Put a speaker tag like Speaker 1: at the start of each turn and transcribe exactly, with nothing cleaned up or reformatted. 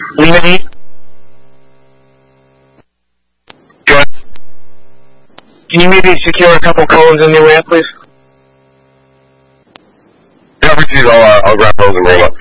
Speaker 1: Lima eight. Good. Can you maybe secure a couple cones in the way up, please?
Speaker 2: Yeah, I'll, uh, I'll grab those and roll up.